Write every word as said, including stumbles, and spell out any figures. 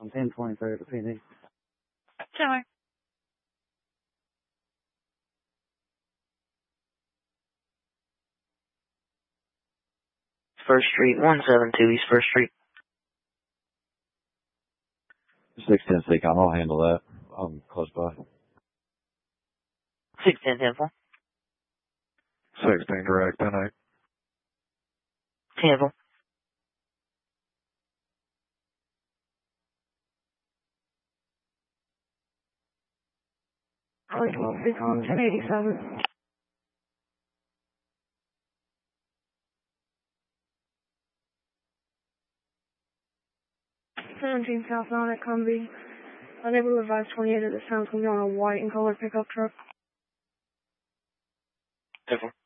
I'm ten twenty-third to P D. Sorry. First Street, one seven two East First Street. six ten Seacom, I'll handle that. I'm close by. six ten ten four. sixteen direct, ten eight. ten four. twelve Seacom, ten eighty-seven. seventeen South Nine at Cumbie. Unable to advise twenty-eight at this time, coming on a white and color pickup truck. ten four.